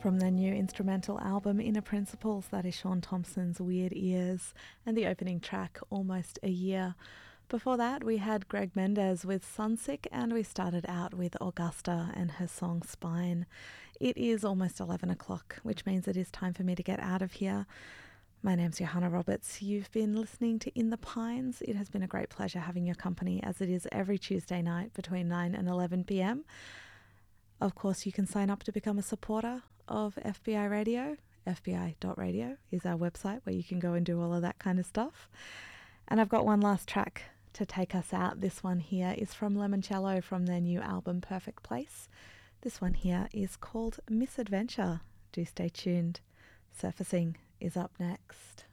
From their new instrumental album Inner Principles, that is Sean Thompson's Weird Ears, and the opening track Almost a Year. Before that we had Greg Mendez with Sunsick, and we started out with Augusta and her song Spine. It is almost 11 o'clock, which means it is time for me to get out of here. My name's Johanna Roberts. You've been listening to In the Pines. It has been a great pleasure having your company, as it is every Tuesday night between 9 and 11 p.m. Of course, you can sign up to become a supporter of FBI Radio. FBI.radio is our website where you can go and do all of that kind of stuff. And I've got one last track to take us out. This one here is from Lemoncello from their new album Perfect Place. This one here is called Misadventure. Do stay tuned. Surfacing is up next.